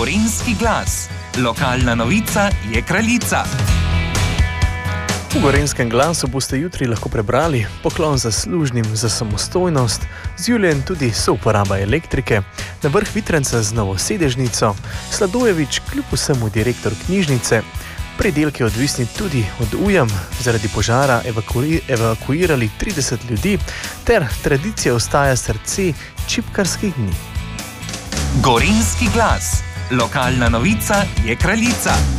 Gorenjski glas. Lokalna novica je kraljica. V Gorenjskem glasu boste jutri lahko prebrali poklon zaslužnim za samostojnost, z julijem tudi souporaba elektrike, na vrh Vitrenca z novo sedežnico, Sladojevič kljub vsemu direktor knjižnice, pridelki odvisni tudi od ujam, zaradi požara evakuirali 30 ljudi, ter tradicija ostaja srce čipkarskih dni. Gorenjski glas. Lokalna novica je kraljica.